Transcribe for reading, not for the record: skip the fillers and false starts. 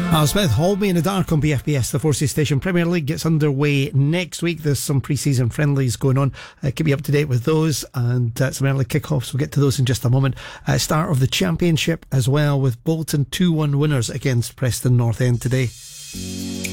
Al Smith, Hold Me in the Dark on BFBS. The Forces Station Premier League gets underway next week. There's some pre-season friendlies going on. Keep you up to date with those and some early kickoffs. We'll get to those in just a moment. Start of the Championship as well, with Bolton 2-1 winners against Preston North End today.